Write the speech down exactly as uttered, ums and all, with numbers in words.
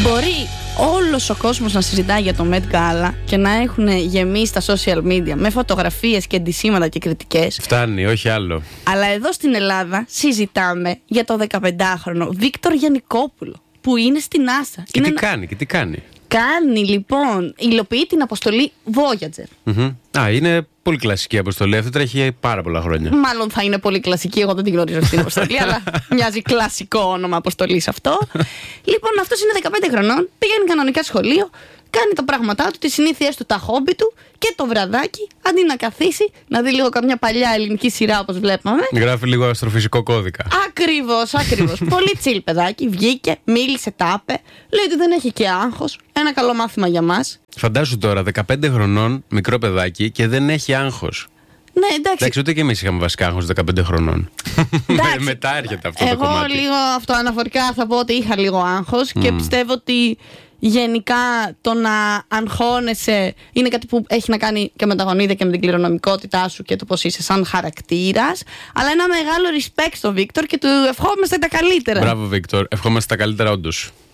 Μπορεί όλος ο κόσμος να συζητάει για το Met Gala και να έχουν γεμίσει τα social media με φωτογραφίες και ντυσίματα και κριτικές. Φτάνει, όχι άλλο. Αλλά εδώ στην Ελλάδα συζητάμε για το δεκαπεντάχρονο Βίκτορ Γιαννικόπουλο που είναι στην NASA. Και είναι τι ένα... κάνει, και τι κάνει. Κάνει λοιπόν, υλοποιεί την αποστολή Voyager. Mm-hmm. Α, είναι πολύ κλασική αποστολή. Αυτή τρέχει πάρα πολλά χρόνια. Μάλλον θα είναι πολύ κλασική. Εγώ δεν την γνωρίζω αυτή την αποστολή, αλλά μοιάζει κλασικό όνομα αποστολής αυτό. Λοιπόν, αυτός είναι δεκαπέντε χρονών, πηγαίνει κανονικά σχολείο, κάνει τα πράγματά του, τις συνήθειές του, τα χόμπι του και το βραδάκι, αντί να καθίσει, να δει λίγο καμιά παλιά ελληνική σειρά όπως βλέπαμε. Γράφει λίγο αστροφυσικό κώδικα. Ακριβώς, ακριβώς. Πολύ τσιλ παιδάκι, βγήκε, μίλησε, τάπε, λέει ότι δεν έχει και άγχος. Ένα καλό μάθημα για μας. Φαντάσου τώρα, δεκαπέντε χρονών, μικρό παιδάκι και δεν έχει άγχος. Ναι, εντάξει. Εντάξει, ούτε και εμείς είχαμε βασικά άγχος δεκαπέντε χρονών. Μετά έρχεται αυτό Εγώ το κομμάτι. Εγώ λίγο αυτοαναφορικά θα πω ότι είχα λίγο άγχος mm. και πιστεύω ότι γενικά το να αγχώνεσαι είναι κάτι που έχει να κάνει και με τα γονίδια και με την κληρονομικότητά σου και το πώς είσαι σαν χαρακτήρας. Αλλά ένα μεγάλο respect στον Βίκτορ και του ευχόμαστε τα καλύτερα. Μπράβο, Βίκτορ. Ευχόμαστε τα καλύτερα, όντως.